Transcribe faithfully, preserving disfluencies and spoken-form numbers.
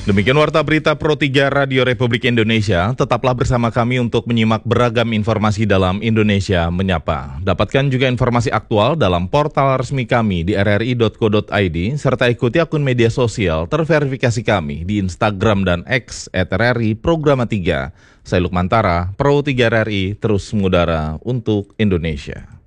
Demikian Warta Berita Pro tiga Radio Republik Indonesia. Tetaplah bersama kami untuk menyimak beragam informasi dalam Indonesia Menyapa. Dapatkan juga informasi aktual dalam portal resmi kami di r r i dot co dot i d serta ikuti akun media sosial terverifikasi kami di Instagram dan X at r r i Programa tiga. Saya Lukman Tara, Pro tiga R R I, terus mengudara untuk Indonesia.